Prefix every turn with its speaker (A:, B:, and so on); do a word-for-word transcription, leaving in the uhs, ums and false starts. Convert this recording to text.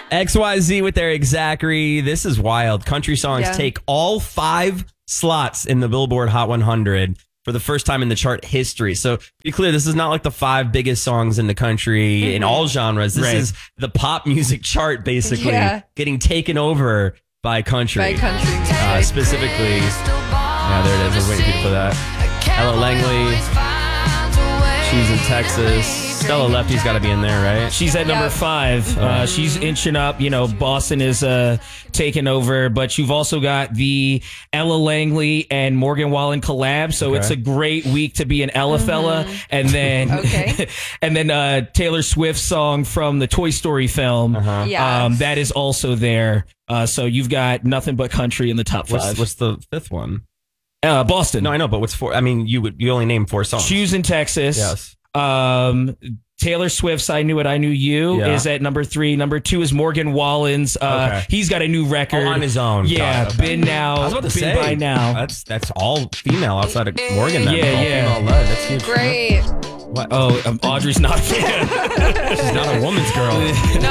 A: X Y Z with their Exactly. This is wild. Country songs
B: Yeah.
A: take all five slots in the Billboard Hot one hundred for the first time in the chart history. So, to be clear, this is not like the five biggest songs in the country mm-hmm. in all genres. This
C: right.
A: is the pop music chart, basically,
B: yeah.
A: getting taken over by country.
B: By country music.
A: Uh, specifically, yeah, there it is. I was waiting for you to play that. Ella Langley, she's in Texas. Stella Lefty's got to be in there, right?
C: She's at number
B: Yep.
C: five. Uh, she's inching up. You know, Boston is uh, taking over, but you've also got the Ella Langley and Morgan Wallen collab. So
A: Okay.
C: it's a great week to be an Ella fella. And then,
B: Okay.
C: and then uh, Taylor Swift's song from the Toy Story film.
A: Uh-huh.
B: Yes.
C: Um, that is also there. Uh, so you've got nothing but country in the top five.
A: What's, what's the fifth one?
C: uh, Boston.
A: No, I know, but what's four? I mean, you would you only name four songs.
C: Choose in Texas.
A: Yes.
C: Um, Taylor Swift's I Knew It, I Knew You
A: Yeah.
C: is at number three. Number two is Morgan Wallen's. Uh,
A: Okay.
C: He's got a new record.
A: Oh, on his own.
C: Yeah,
A: Got it, okay.
C: Been Now.
A: I was about to
C: Been
A: say
C: By Now.
A: That's that's all female outside of Morgan. Then.
C: Yeah,
A: all
C: yeah.
A: Female led. That's huge.
B: Great.
A: What?
C: Oh, um, Audrey's not a fan.
A: She's not a woman's girl.